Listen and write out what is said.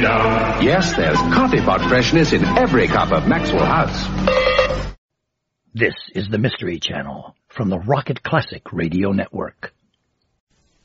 down. Yes, there's coffee pot freshness in every cup of Maxwell House. This is the Mystery Channel from the Rocket Classic Radio Network.